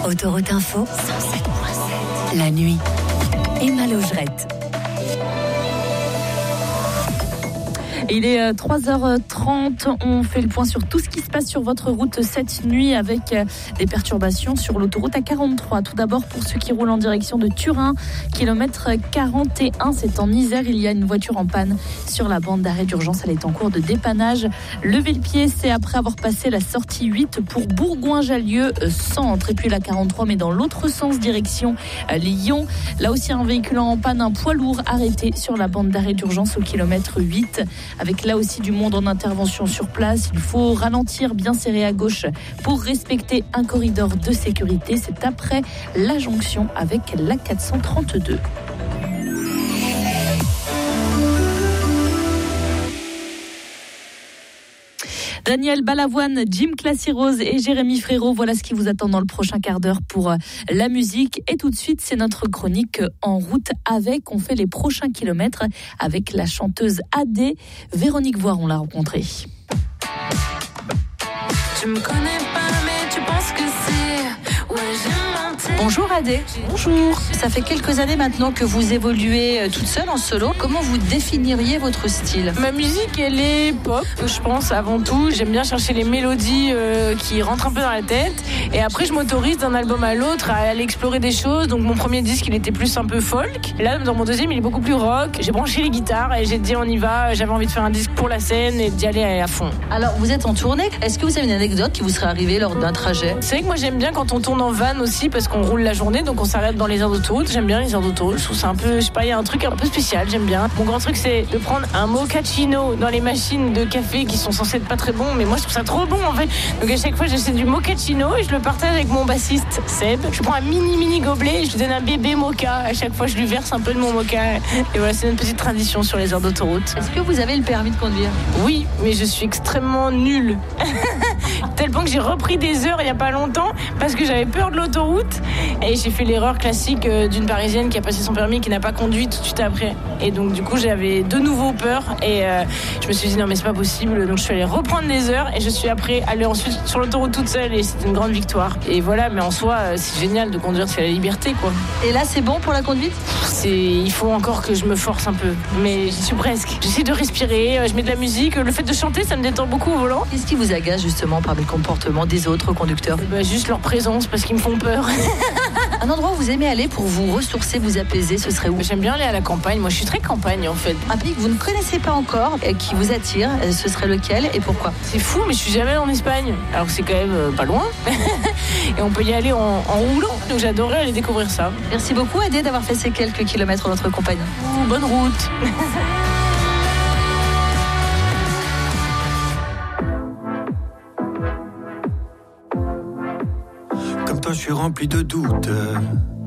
Autoroute Info, 107.7. La nuit. Emma Logerette. Il est 3h30, on fait le point sur tout ce qui se passe sur votre route cette nuit avec des perturbations sur l'autoroute A43. Tout d'abord pour ceux qui roulent en direction de Turin, kilomètre 41, c'est en Isère, il y a une voiture en panne sur la bande d'arrêt d'urgence, elle est en cours de dépannage. Levez le pied, c'est après avoir passé la sortie 8 pour Bourgoin-Jallieu centre, et puis la 43 mais dans l'autre sens, direction Lyon. Là aussi un véhicule en panne, un poids lourd arrêté sur la bande d'arrêt d'urgence au kilomètre 8. Avec là aussi du monde en intervention sur place. Il faut ralentir, bien serré à gauche pour respecter un corridor de sécurité. C'est après la jonction avec la 432. Daniel Balavoine, Jim Classy-Rose et Jérémy Frérot, voilà ce qui vous attend dans le prochain quart d'heure pour la musique. Et tout de suite, c'est notre chronique En route avec. On fait les prochains kilomètres avec la chanteuse AD. Véronique Voiron l'a rencontrée. Tu me connais pas, mais tu penses que c'est... Ouais, j'ai menti. Bonjour Adé. Bonjour. Ça fait quelques années maintenant que vous évoluez toute seule en solo. Comment vous définiriez votre style ? Ma musique, elle est pop, je pense, avant tout. J'aime bien chercher les mélodies qui rentrent un peu dans la tête. Et après, je m'autorise d'un album à l'autre à aller explorer des choses. Donc, mon premier disque, il était plus un peu folk. Là, dans mon deuxième, il est beaucoup plus rock. J'ai branché les guitares et j'ai dit, on y va. J'avais envie de faire un disque pour la scène et d'y aller à fond. Alors, vous êtes en tournée. Est-ce que vous avez une anecdote qui vous serait arrivée lors d'un trajet ? C'est vrai que moi, j'aime bien quand on tourne en van aussi parce qu'on roule la journée. Donc, on s'arrête dans les aires d'autoroute. J'aime bien les aires d'autoroute. Je trouve ça un peu, je sais pas, il y a un truc un peu spécial. J'aime bien. Mon grand truc, c'est de prendre un mochaccino dans les machines de café qui sont censées être pas très bons. Mais moi, je trouve ça trop bon, en fait. Donc, à chaque fois, j'essaie du mochaccino et je le partage avec mon bassiste Seb. Je prends un mini gobelet et je lui donne un bébé mocha. À chaque fois, je lui verse un peu de mon mocha. Et voilà, c'est une petite tradition sur les aires d'autoroute. Est-ce que vous avez le permis de conduire ? Oui, mais je suis extrêmement nulle. Tel point que j'ai repris des heures il y a pas longtemps parce que j'avais peur de l'autoroute et j'ai fait l'erreur classique d'une Parisienne qui a passé son permis et qui n'a pas conduit tout de suite après. Et donc du coup, j'avais de nouveau peur et je me suis dit non mais c'est pas possible. Donc je suis allée reprendre des heures et je suis après allée ensuite sur l'autoroute toute seule et c'était une grande victoire. Et voilà, mais en soi, c'est génial de conduire, c'est la liberté quoi. Et là, c'est bon pour la conduite ? Il faut encore que je me force un peu, mais j'y suis presque. J'essaie de respirer, je mets de la musique. Le fait de chanter, ça me détend beaucoup au volant. Qu'est-ce qui vous agace justement par les comportements des autres conducteurs ? Juste leur présence parce qu'ils me font peur. Un endroit où vous aimez aller pour vous ressourcer, vous apaiser, ce serait où ? J'aime bien aller à la campagne. Moi, je suis très campagne en fait. Un pays que vous ne connaissez pas encore et qui vous attire, ce serait lequel et pourquoi ? C'est fou, mais je suis jamais en Espagne. Alors que c'est quand même pas loin. Et on peut y aller en roulant. Donc j'adorerais aller découvrir ça. Merci beaucoup Adé d'avoir fait ces quelques kilomètres en notre compagnie. Bonne route. Comme toi, je suis rempli de doutes.